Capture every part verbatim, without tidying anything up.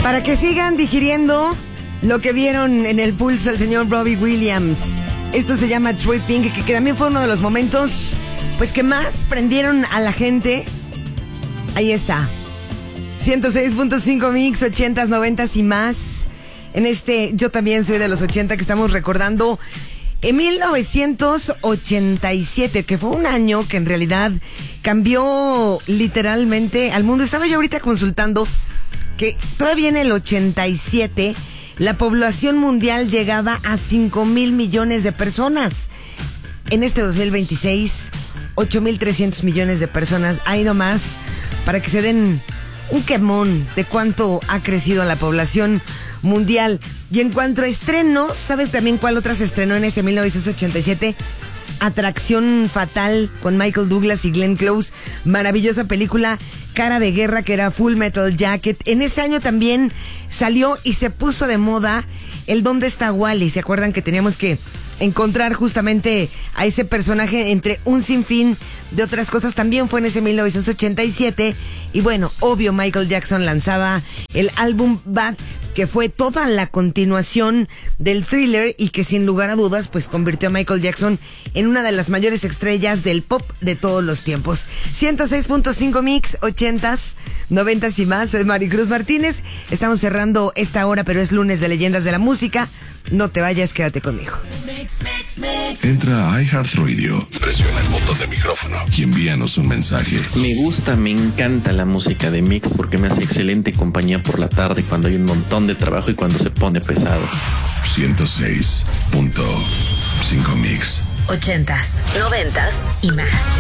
Para que sigan digiriendo lo que vieron en el pulso el señor Robbie Williams. Esto se llama Tripping, que, que también fue uno de los momentos pues que más prendieron a la gente. Ahí está. ciento seis punto cinco Mix, ochentas, noventas y más. En este Yo También Soy de los ochenta, que estamos recordando en mil novecientos ochenta y siete, que fue un año que en realidad cambió literalmente al mundo. Estaba yo ahorita consultando que todavía en el ochenta y siete la población mundial llegaba a cinco mil millones de personas. En este dos mil veintiséis, ocho mil trescientos millones de personas. Ahí nomás, para que se den un quemón de cuánto ha crecido la población mundial. Y en cuanto a estrenos, ¿sabes también cuál otra se estrenó en ese mil novecientos ochenta y siete? Atracción Fatal, con Michael Douglas y Glenn Close. Maravillosa película. Cara de Guerra, que era Full Metal Jacket. En ese año también salió y se puso de moda el ¿Dónde está Wally? ¿Se acuerdan que teníamos que encontrar justamente a ese personaje entre un sinfín de otras cosas? También fue en ese mil novecientos ochenta y siete. Y bueno, obvio, Michael Jackson lanzaba el álbum Bad, que fue toda la continuación del Thriller y que sin lugar a dudas pues convirtió a Michael Jackson en una de las mayores estrellas del pop de todos los tiempos. ciento seis punto cinco Mix, ochentas, noventas y más. Soy Maricruz Martínez. Estamos cerrando esta hora, pero es lunes de Leyendas de la Música. No te vayas, quédate conmigo. Entra a iHeartRadio, presiona el botón de micrófono y envíanos un mensaje. Me gusta, me encanta la música de Mix porque me hace excelente compañía por la tarde cuando hay un montón de trabajo y cuando se pone pesado. ciento seis punto cinco Mix. Ochentas, noventas y más.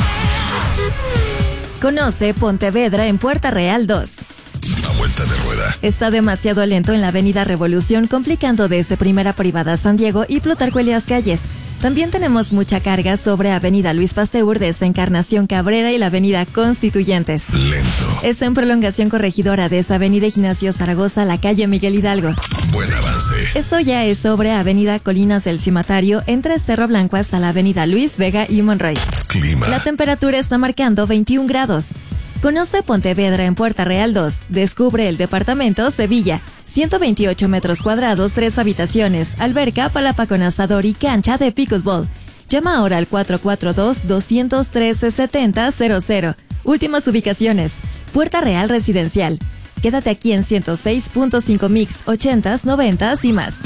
Conoce Pontevedra en Puerta Real dos. Una vuelta de rueda. Está demasiado lento en la avenida Revolución, complicando desde Primera Privada San Diego y Plutarco Elías Calles. También tenemos mucha carga sobre avenida Luis Pasteur desde Encarnación Cabrera y la avenida Constituyentes. Lento. Está en prolongación corregidora desde avenida Ignacio Zaragoza a la calle Miguel Hidalgo. Buen avance. Esto ya es sobre avenida Colinas del Cimatario entre Cerro Blanco hasta la avenida Luis Vega y Monroy. Clima. La temperatura está marcando veintiún grados. Conoce Pontevedra en Puerta Real dos. Descubre el departamento Sevilla. ciento veintiocho metros cuadrados, tres habitaciones, alberca, palapa con asador y cancha de pickleball. Llama ahora al cuatro cuatro dos, dos uno tres, siete cero cero cero. Últimas ubicaciones. Puerta Real Residencial. Quédate aquí en ciento seis punto cinco Mix, ochentas, noventas y más.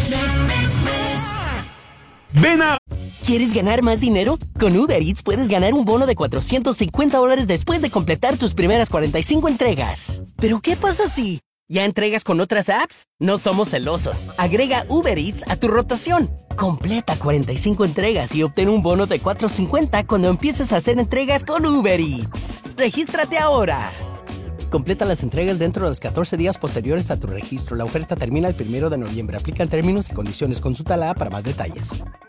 Ven a... ¿Quieres ganar más dinero? Con Uber Eats puedes ganar un bono de cuatrocientos cincuenta dólares después de completar tus primeras cuarenta y cinco entregas. ¿Pero qué pasa si ya entregas con otras apps? No somos celosos. Agrega Uber Eats a tu rotación. Completa cuarenta y cinco entregas y obtén un bono de cuatrocientos cincuenta cuando empieces a hacer entregas con Uber Eats. ¡Regístrate ahora! Completa las entregas dentro de los catorce días posteriores a tu registro. La oferta termina el primero de noviembre. Aplican términos y condiciones. Consulta la app para más detalles.